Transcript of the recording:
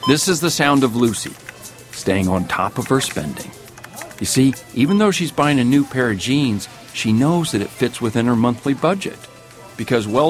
This is the sound of Lucy, staying on top of her spending. You see, even though she's buying a new pair of jeans, she knows that it fits within her monthly budget. Because, well,